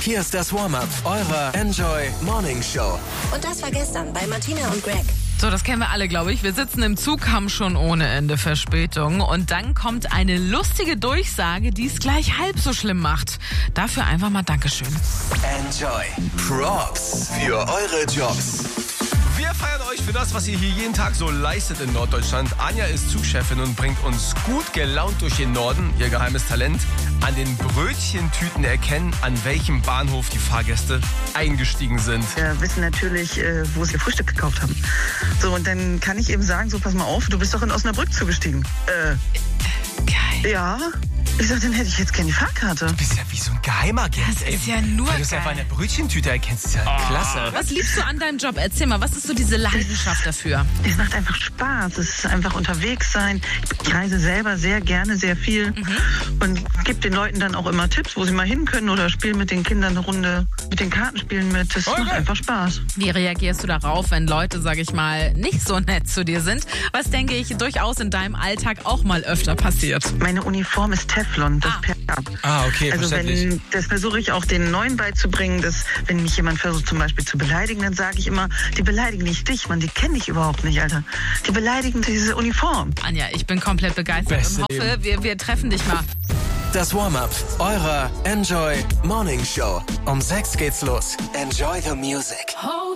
Hier ist das Warm-Up eurer Enjoy Morning Show. Und das war gestern bei Martina und Greg. So, das kennen wir alle, glaube ich. Wir sitzen im Zug, haben schon ohne Ende Verspätung. Und dann kommt eine lustige Durchsage, die es gleich halb so schlimm macht. Dafür einfach mal Dankeschön. Enjoy. Props für eure Jobs. Wir feiern euch für das, was ihr hier jeden Tag so leistet in Norddeutschland. Anja ist Zugchefin und bringt uns gut gelaunt durch den Norden. Ihr geheimes Talent: an den Brötchentüten erkennen, an welchem Bahnhof die Fahrgäste eingestiegen sind. Wir wissen natürlich, wo sie ihr Frühstück gekauft haben. So, und dann kann ich eben sagen, so, pass mal auf, du bist doch in Osnabrück zugestiegen. Geil. Ja. Ich sag, dann hätte ich jetzt gerne die Fahrkarte. Du bist ja wie so ein Geheimagent. Das ist ja nur Weil du es einfach an geil. der Brötchentüte erkennst. Das ist ja klasse. Was liebst du an deinem Job? Erzähl mal, was ist so diese Leidenschaft dafür? Es macht einfach Spaß. Es ist einfach unterwegs sein. Ich reise selber sehr gerne, sehr viel. Und gebe den Leuten dann auch immer Tipps, wo sie mal hin können oder spiele mit den Kindern eine Runde mit den Kartenspielen mit. Das macht einfach Spaß. Wie reagierst du darauf, wenn Leute, sag ich mal, nicht so nett zu dir sind? Was, denke ich, durchaus in deinem Alltag auch mal öfter passiert. Meine Uniform ist Teflon, das Perla. Okay, Also verständlich. das versuche ich auch den Neuen beizubringen, dass wenn mich jemand versucht zum Beispiel zu beleidigen, dann sage ich immer, die beleidigen nicht dich, Mann, die kenne ich überhaupt nicht, Alter. Die beleidigen diese Uniform. Anja, ich bin komplett begeistert Beste und hoffe, wir treffen dich mal. Das Warm-Up eurer Enjoy Morning Show. Um 6 geht's los. Enjoy the music.